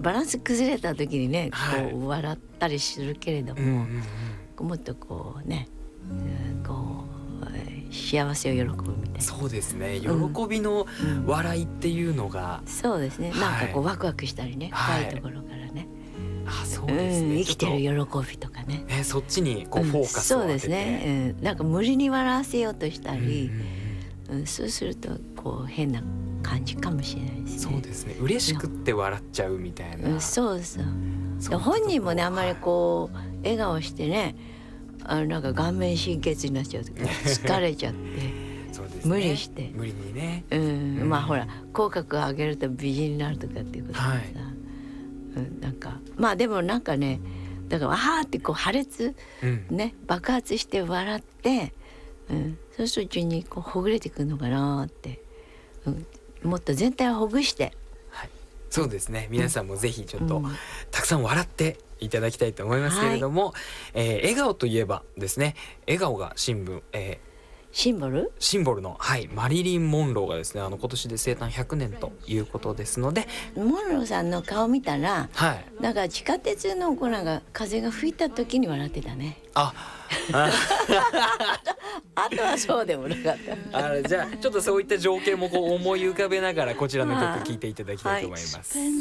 バランス崩れた時にね、 はい、 こう笑ったりするけれども、 うんうんうん、 もっとこうね、こう幸せを喜ぶみたいな。 そうですね、喜うんびのうん笑いっていうのが、 そうですね、 はい、 なんかこうワクワクしたりね、 はい、 深いところからね、 あ、そうですね、 生きてるちょ喜びとかね、 っとね、そっちにこうフォーカスを当てて、 そうですね、なんか無理に笑わせようとしたり、 うんうんうん、 そうするとこう変な感じかもしれないですね。 そうですね、嬉しくって笑っちゃうみたいな、 そうそう。 そういったところ、 本人もねあんまりこう、笑顔してね、なんか顔面神経痛になっちゃうとか疲れちゃってそうですね、 無理して無理にね、 まあほら口角を上げると美人になるとかっていうことでさ、 はい、 なんかまあでもなんかね、だからわーってこう破裂、ね、爆発して笑って、そうするうちにこうほぐれてくるのかなって、もっと全体をほぐして、 はい、そうですね、皆さんもぜひちょっと、 うんたくさん笑っていただきたいと思いますけれども、笑顔といえばですね、笑顔がシンボルの、はい、マリリン・モンローがですね、今年で生誕100年ということですので、 モンローさんの顔見たら、 はい、 なんか地下鉄のこうなんか風が吹いた時に笑ってたね。 あとはそうでもなかった。 じゃあちょっとそういった情景もこう思い浮かべながらこちらの曲聴いていただきたいと思います。